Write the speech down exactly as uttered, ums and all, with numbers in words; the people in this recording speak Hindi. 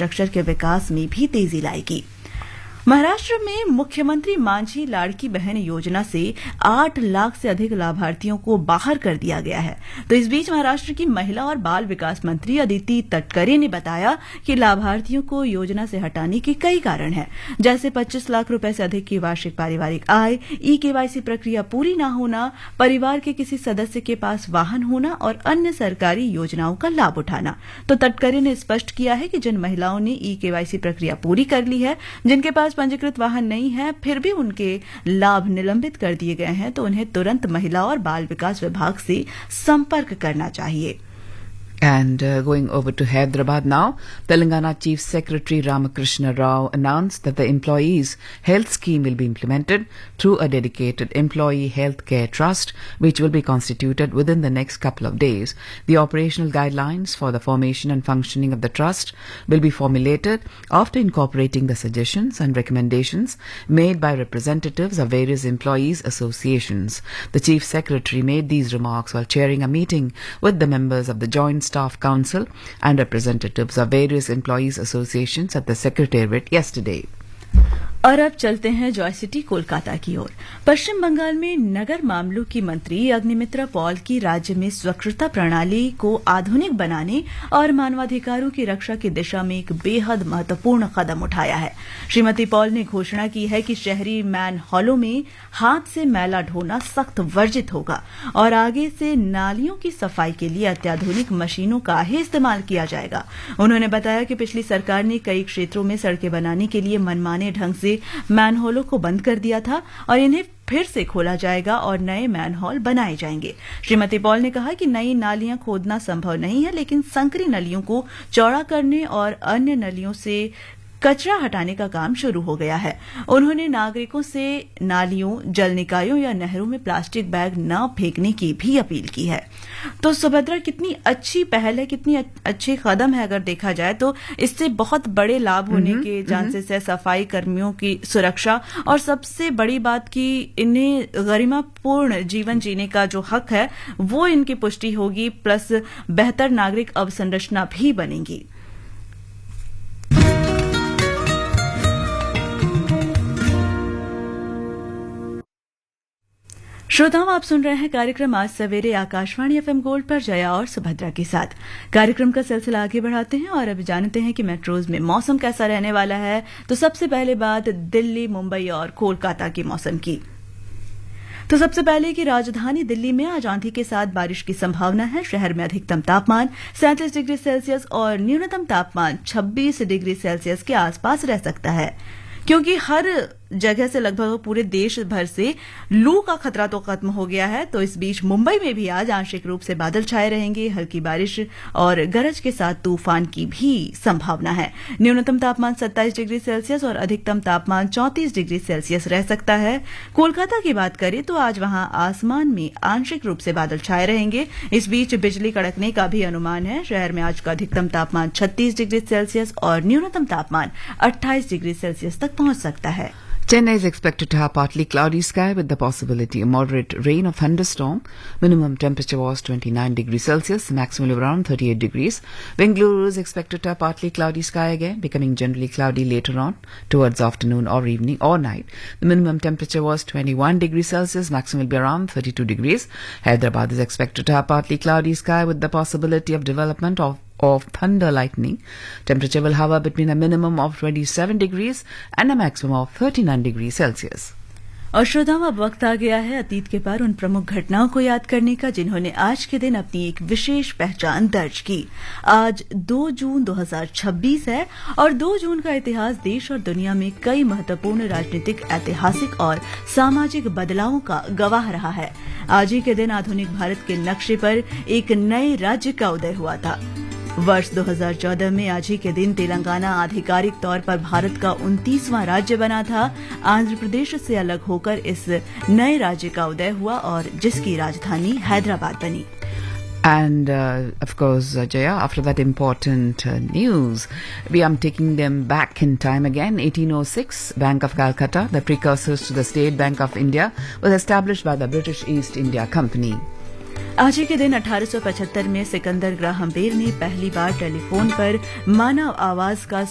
इंफ्रास्ट्रक्चर के विकास में भी तेजी लाएगी। महाराष्ट्र में मुख्यमंत्री मांझी लाड़की बहन योजना से आठ लाख से अधिक लाभार्थियों को बाहर कर दिया गया है। तो इस बीच महाराष्ट्र की महिला और बाल विकास मंत्री अदिति तटकरे ने बताया कि लाभार्थियों को योजना से हटाने के कई कारण हैं, जैसे पच्चीस लाख रुपए से अधिक की वार्षिक पारिवारिक आय, ई केवाईसी प्रक्रिया पूरी न होना, परिवार के किसी सदस्य के पास वाहन होना और अन्य सरकारी योजनाओं का लाभ उठाना। तो तटकरे ने स्पष्ट किया है कि जिन महिलाओं ने ई केवाईसी प्रक्रिया पूरी कर ली है, जिनके पास पंजीकृत वाहन नहीं है, फिर भी उनके लाभ निलंबित कर दिए गए हैं, तो उन्हें तुरंत महिला और बाल विकास विभाग से संपर्क करना चाहिए। And uh, going over to Hyderabad now, Telangana Chief Secretary Ramakrishna Rao announced that the Employees Health Scheme will be implemented through a dedicated Employee Health Care Trust, which will be constituted within the next couple of days. The operational guidelines for the formation and functioning of the trust will be formulated after incorporating the suggestions and recommendations made by representatives of various employees associations. The Chief Secretary made these remarks while chairing a meeting with the members of the Joint Staff Council and representatives of various employees associations at the Secretariat yesterday. और अब चलते हैं जॉय सिटी कोलकाता की ओर। पश्चिम बंगाल में नगर मामलों की मंत्री अग्निमित्रा पॉल की राज्य में स्वच्छता प्रणाली को आधुनिक बनाने और मानवाधिकारों की रक्षा की दिशा में एक बेहद महत्वपूर्ण कदम उठाया है। श्रीमती पॉल ने घोषणा की है कि शहरी मैन हॉलों में हाथ से मैला ढोना सख्त वर्जित होगा और आगे से नालियों की सफाई के लिए अत्याधुनिक मशीनों का ही इस्तेमाल किया जाएगा। उन्होंने बताया कि पिछली सरकार ने कई क्षेत्रों में सड़कें बनाने के लिए मनमाने ढंग से मैनहोलों को बंद कर दिया था और इन्हें फिर से खोला जाएगा और नए मैनहोल बनाए जाएंगे। श्रीमती पॉल ने कहा कि नई नालियां खोदना संभव नहीं है, लेकिन संकरी नलियों को चौड़ा करने और अन्य नलियों से कचरा हटाने का काम शुरू हो गया है। उन्होंने नागरिकों से नालियों, जल निकायों या नहरों में प्लास्टिक बैग न फेंकने की भी अपील की है। तो सुभद्रा, कितनी अच्छी पहल है, कितनी अच्छी कदम है। अगर देखा जाए तो इससे बहुत बड़े लाभ होने के चांसेस है। सफाई कर्मियों की सुरक्षा और सबसे बड़ी बात कि इन्हें गरिमापूर्ण जीवन जीने का जो हक है वो इनकी पुष्टि होगी, प्लस बेहतर नागरिक अवसंरचना भी बनेगी। श्रोताओं, आप सुन रहे हैं कार्यक्रम आज सवेरे आकाशवाणी एफएम गोल्ड पर जया और सुभद्रा के साथ। कार्यक्रम का सिलसिला आगे बढ़ाते हैं और अब जानते हैं कि मेट्रोज में मौसम कैसा रहने वाला है। तो सबसे पहले बात दिल्ली, मुंबई और कोलकाता के मौसम की। तो सबसे पहले की राजधानी दिल्ली में आज आंधी के साथ बारिश की संभावना है। शहर में अधिकतम तापमान सैंतीस डिग्री सेल्सियस और न्यूनतम तापमान छब्बीस डिग्री सेल्सियस के आसपास रह सकता है। क्योंकि हर जगह से लगभग पूरे देश भर से लू का खतरा तो खत्म हो गया है, तो इस बीच मुंबई में भी आज आंशिक रूप से बादल छाए रहेंगे। हल्की बारिश और गरज के साथ तूफान की भी संभावना है। न्यूनतम तापमान सत्ताईस डिग्री सेल्सियस और अधिकतम तापमान चौंतीस डिग्री सेल्सियस रह सकता है। कोलकाता की बात करें तो आज वहां आसमान में आंशिक रूप से बादल छाए रहेंगे। इस बीच बिजली कड़कने का भी अनुमान है। शहर में आज का अधिकतम तापमान छत्तीस डिग्री सेल्सियस और न्यूनतम तापमान अट्ठाईस डिग्री सेल्सियस तक पहुंच सकता है। Chennai is expected to have partly cloudy sky with the possibility of moderate rain or thunderstorm. Minimum temperature was twenty-nine degrees Celsius, maximum around thirty-eight degrees. Bengaluru is expected to have partly cloudy sky again, becoming generally cloudy later on towards afternoon or evening or night. The minimum temperature was twenty-one degrees Celsius, maximum will be around thirty-two degrees. Hyderabad is expected to have partly cloudy sky with the possibility of development of of thunder lightning. Temperature will hover between a minimum of twenty-seven degrees and a maximum of thirty-nine degrees Celsius. और श्रोताओं, अब वक्त आ गया है अतीत के पार उन प्रमुख घटनाओं को याद करने का जिन्होंने आज के दिन अपनी एक विशेष पहचान दर्ज की। आज दो जून दो हज़ार छब्बीस है और दो जून का इतिहास देश और दुनिया में कई महत्वपूर्ण राजनीतिक, ऐतिहासिक और सामाजिक बदलावों का गवाह रहा है। आज ही के दिन आधुनिक भारत के नक्शे पर एक नए राज्य का उदय हुआ था। वर्ष दो हज़ार चौदह में आज ही के दिन तेलंगाना आधिकारिक तौर पर भारत का उनतीसवां राज्य बना था। आंध्र प्रदेश से अलग होकर इस नए राज्य का उदय हुआ और जिसकी राजधानी हैदराबाद बनी। And uh, of course, uh, Jaya, after that important uh, news, we are taking them back in time again. eighteen oh six, Bank of Calcutta, the precursors to the State Bank of India, was established by the British East India Company. आज ही के दिन अठारह सौ पचहत्तर में सिकंदर ग्राहम बेल ने पहली बार टेलीफोन पर मानव आवाज का